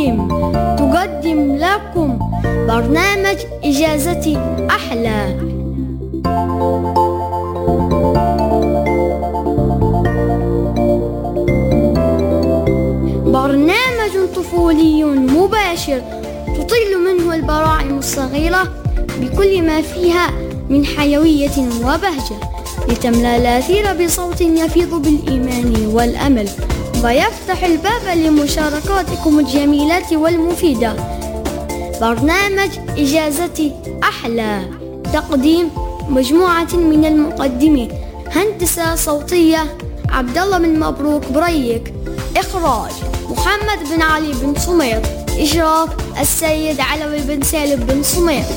تقدم لكم برنامج إجازتي أحلى. برنامج طفولي مباشر تطل منه البراعم الصغيرة بكل ما فيها من حيوية وبهجة، لتملأ الأثير بصوت يفيض بالإيمان والأمل، ويفتح الباب لمشاركاتكم الجميلة والمفيدة. برنامج إجازتي أحلى، تقديم مجموعة من المقدمين، هندسة صوتية عبد الله بن مبروك بريك، إخراج محمد بن علي بن سميط، إشراف السيد علوي بن سالم بن سميط.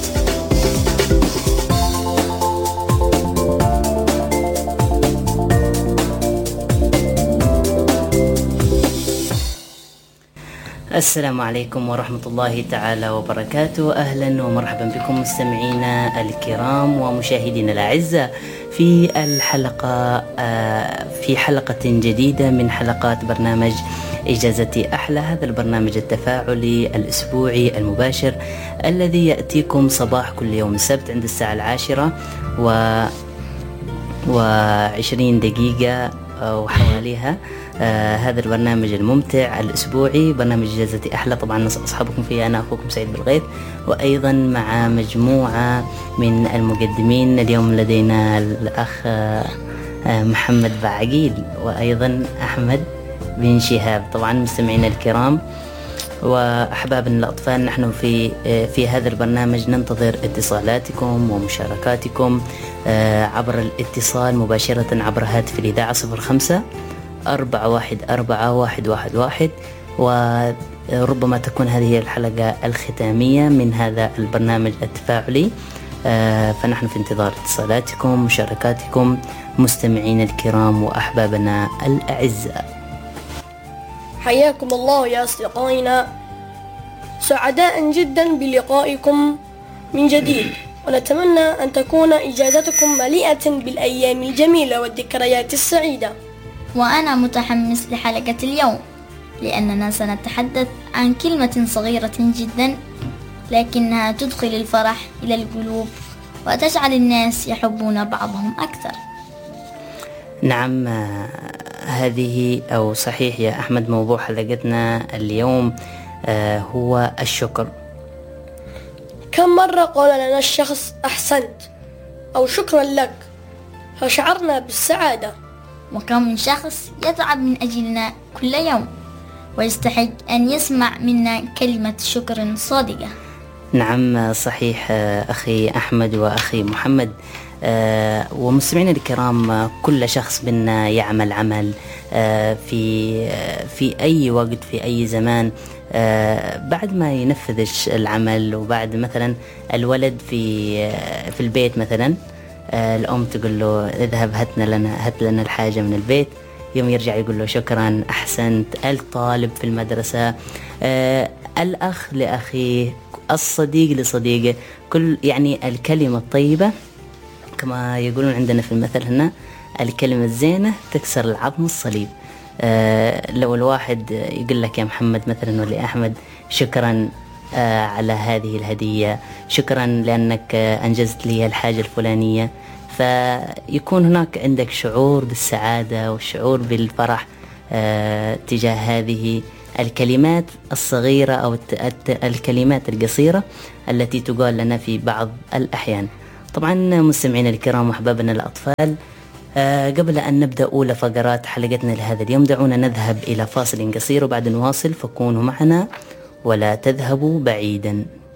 السلام عليكم ورحمة الله تعالى وبركاته. أهلا ومرحبا بكم مستمعينا الكرام ومشاهدينا الأعزاء في حلقة جديدة من حلقات برنامج إجازتي أحلى، هذا البرنامج التفاعلي الأسبوعي المباشر الذي يأتيكم صباح كل يوم السبت عند الساعة 10:20 وحواليها. هذا البرنامج الممتع الأسبوعي برنامج إجازتي أحلى، طبعا أصحابكم فيه أنا أخوكم سعيد بالغيث، وأيضا مع مجموعة من المقدمين. اليوم لدينا الأخ محمد بعقيل وأيضا أحمد بن شهاب. طبعا مستمعينا الكرام وأحبابنا الأطفال، نحن في هذا البرنامج ننتظر اتصالاتكم ومشاركاتكم عبر الاتصال مباشرة عبر هاتف الإذاعة 05-414-111، وربما تكون هذه الحلقة الختامية من هذا البرنامج التفاعلي، فنحن في انتظار اتصالاتكم ومشاركاتكم مستمعين الكرام وأحبابنا الأعزاء. حياكم الله يا أصدقائنا، سعداء جدا بلقائكم من جديد، ونتمنى أن تكون إجازتكم مليئة بالأيام الجميلة والذكريات السعيدة. وأنا متحمس لحلقة اليوم، لأننا سنتحدث عن كلمة صغيرة جدا لكنها تدخل الفرح إلى القلوب وتجعل الناس يحبون بعضهم أكثر. نعم، هذه أو صحيح يا أحمد، موضوع حلقتنا اليوم هو الشكر. كم مرة قال لنا الشخص أحسنت أو شكرا لك فشعرنا بالسعادة، وكم من شخص يتعب من أجلنا كل يوم ويستحق أن يسمع منا كلمة شكر صادقة. نعم صحيح أخي أحمد وأخي محمد. ومستمعينا الكرام، كل شخص منا يعمل عمل في أي وقت في أي زمان، بعد ما ينفذ العمل، وبعد مثلا الولد في البيت مثلا الأم تقول له اذهب هات لنا الحاجة من البيت، يوم يرجع يقول له شكرا أحسنت. الطالب في المدرسة، الأخ لأخيه، الصديق لصديقه، كل يعني الكلمة الطيبة كما يقولون عندنا في المثل هنا، الكلمة الزينة تكسر العظم الصليب. لو الواحد يقول لك يا محمد مثلا ولا أحمد شكرا على هذه الهدية، شكرا لأنك أنجزت لي الحاجة الفلانية، فيكون هناك عندك شعور بالسعادة والشعور بالفرح تجاه هذه الكلمات الصغيرة أو الكلمات القصيرة التي تقال لنا في بعض الأحيان. طبعا مستمعينا الكرام وأحبابنا الأطفال، قبل أن نبدأ أولى فقرات حلقتنا لهذا اليوم، دعونا نذهب إلى فاصل قصير، وبعد نواصل فكونوا معنا ولا تذهبوا بعيدا.